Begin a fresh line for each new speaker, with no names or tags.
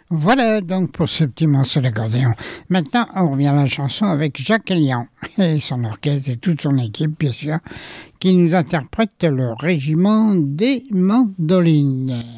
Voilà donc pour ce petit morceau d'accordéon. Maintenant, on revient à la chanson avec Jacques Elian et son orchestre et toute son équipe, bien sûr, qui nous interprète le régiment des mandolines.